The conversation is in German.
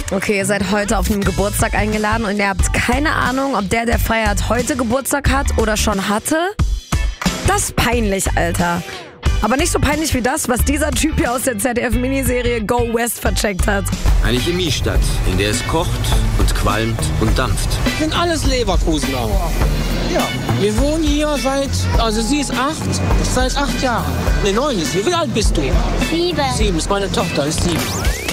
Okay, ihr seid heute auf einem Geburtstag eingeladen und ihr habt keine Ahnung, ob der feiert, heute Geburtstag hat oder schon hatte. Das ist peinlich, Alter. Aber nicht so peinlich wie das, was dieser Typ hier aus der ZDF-Miniserie Go West vercheckt hat. Eine Chemiestadt, in der es kocht und qualmt und dampft. Das sind alles Leverkusener. Ja, wir wohnen hier sie ist 8, seit 8 Jahren. Ne, 9 ist sie. Wie alt bist du? 7. 7 ist meine Tochter, ist 7.